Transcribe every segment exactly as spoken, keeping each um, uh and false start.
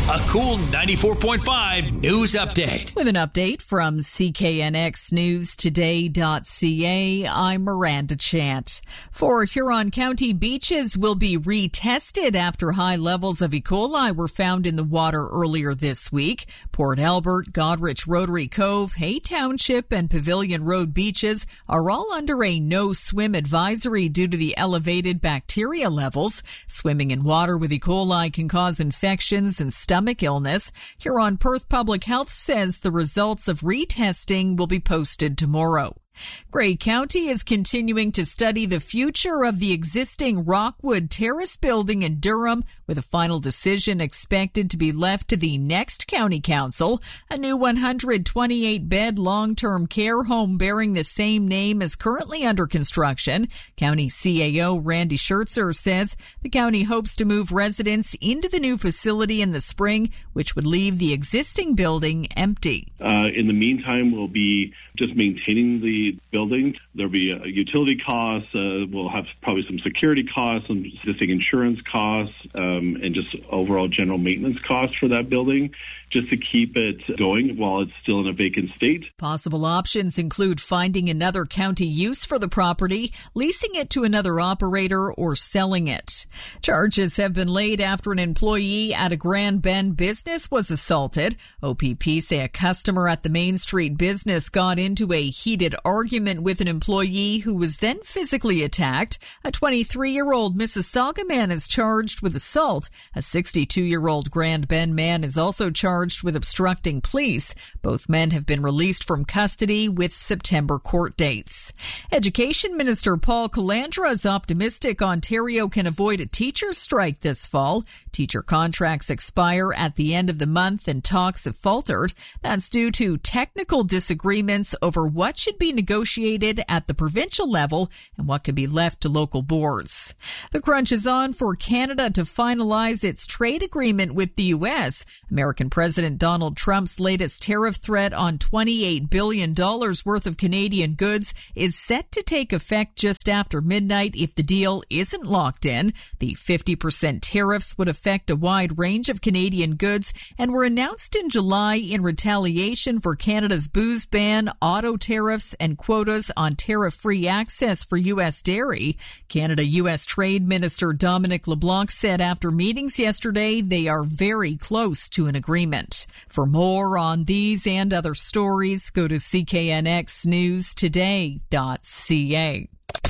A cool ninety-four point five news update. With an update from C K N X News Today dot C A, I'm Miranda Chant. Four Huron County beaches will be retested after high levels of E. coli were found in the water earlier this week. Port Albert, Godrich Rotary Cove, Hay Township, and Pavilion Road beaches are all under a no-swim advisory due to the elevated bacteria levels. Swimming in water with E. coli can cause infections and stomach illness. Huron Perth Public Health says the results of retesting will be posted tomorrow. Grey County is continuing to study the future of the existing Rockwood Terrace building in Durham, with a final decision expected to be left to the next county council. A new one hundred twenty-eight bed long-term care home bearing the same name is currently under construction. County C A O Randy Schertzer says the county hopes to move residents into the new facility in the spring, which would leave the existing building empty. Uh, in the meantime, we'll be just maintaining the building. There'll be uh, utility costs. Uh, we'll have probably some security costs, some existing insurance costs, um, and just overall general maintenance costs for that building, just to keep it going while it's still in a vacant state. Possible options include finding another county use for the property, leasing it to another operator, or selling it. Charges have been laid after an employee at a Grand Bend business was assaulted. O P P say a customer at the Main Street business got into a heated argument with an employee who was then physically attacked. A twenty-three-year-old Mississauga man is charged with assault. A sixty-two-year-old Grand Bend man is also charged with obstructing police. Both men have been released from custody with September court dates. Education Minister Paul Calandra is optimistic Ontario can avoid a teachers' strike this fall. Teacher contracts expire at the end of the month and talks have faltered. That's due to technical disagreements over what should be negotiated at the provincial level and what can be left to local boards. The crunch is on for Canada to finalize its trade agreement with the U S. American President Donald Trump's latest tariff threat on twenty-eight billion dollars worth of Canadian goods is set to take effect just after midnight if the deal isn't locked in. The fifty percent tariffs would affect a wide range of Canadian goods and were announced in July in retaliation for Canada's booze ban, auto tariffs, and quotas on tariff-free access for U S dairy. Canada-U S Trade Minister Dominic LeBlanc said after meetings yesterday they are very close to an agreement. For more on these and other stories, go to C K N X News Today dot C A.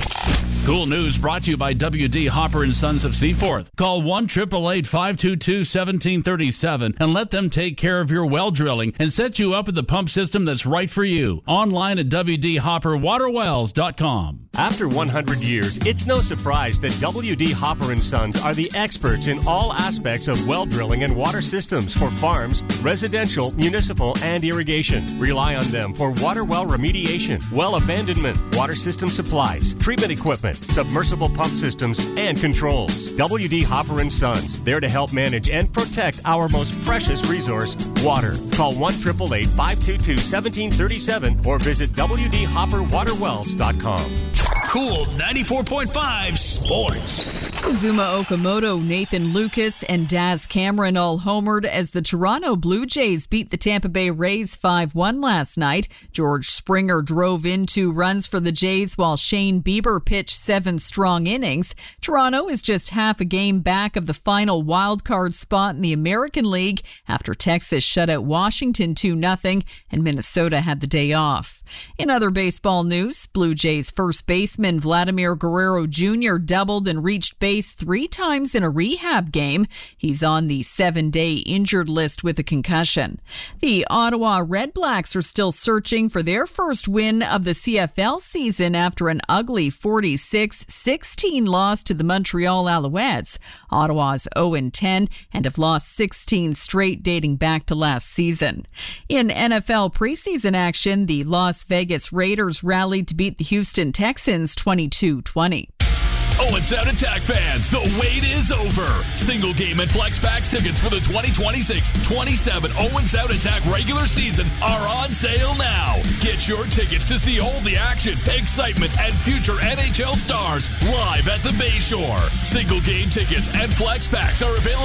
Cool News brought to you by W D. Hopper and Sons of Seaforth. Call one eight eight eight, five two two, one seven three seven and let them take care of your well drilling and set you up with the pump system that's right for you. Online at W D Hopper Water Wells dot com. After one hundred years, it's no surprise that W D. Hopper and Sons are the experts in all aspects of well drilling and water systems for farms, residential, municipal, and irrigation. Rely on them for water well remediation, well abandonment, water system supplies, treatment equipment, submersible pump systems, and controls. W D. Hopper and Sons, there to help manage and protect our most precious resource, water. Call one eight eight eight, five two two, one seven three seven or visit W D Hopper Water Wells dot com. Cool ninety-four point five Sports. Zuma Okamoto, Nathan Lucas, and Daz Cameron all homered as the Toronto Blue Jays beat the Tampa Bay Rays five one last night. George Springer drove in two runs for the Jays while Shane Bieber pitched seven strong innings. Toronto is just half a game back of the final wild-card spot in the American League after Texas shut out Washington two nothing and Minnesota had the day off. In other baseball news, Blue Jays first baseman Vladimir Guerrero Junior doubled and reached base three times in a rehab game. He's on the seven-day injured list with a concussion. The Ottawa Redblacks are still searching for their first win of the C F L season after an ugly forty-six sixteen loss to the Montreal Alouettes. Ottawa's oh and ten and have lost sixteen straight dating back to last season. In N F L preseason action, the Las Vegas Raiders rallied to beat the Houston Texans twenty-two twenty. Owen Sound Attack fans, the wait is over. Single game and flex packs tickets for the twenty twenty-six twenty-seven Owen Sound Attack regular season are on sale now. Get your tickets to see all the action, excitement, and future N H L stars live at the Bayshore. Single game tickets and flex packs are available now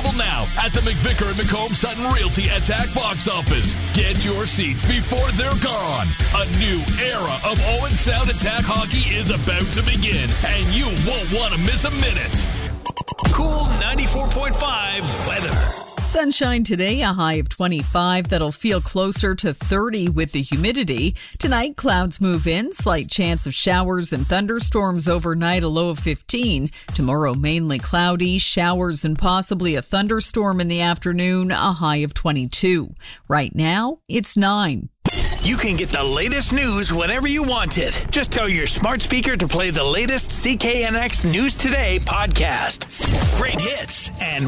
at the McVicker and McComb Sutton Realty Attack box office. Get your seats before they're gone. A new era of Owen Sound Attack hockey is about to begin, and you won't want to miss a minute. Cool ninety-four point five weather. Sunshine today, a high of twenty-five. That'll feel closer to thirty with the humidity. Tonight, clouds move in. Slight chance of showers and thunderstorms overnight, a low of fifteen. Tomorrow, mainly cloudy, showers and possibly a thunderstorm in the afternoon, a high of twenty-two. Right now, it's nine. You can get the latest news whenever you want it. Just tell your smart speaker to play the latest C K N X News Today podcast. Great hits and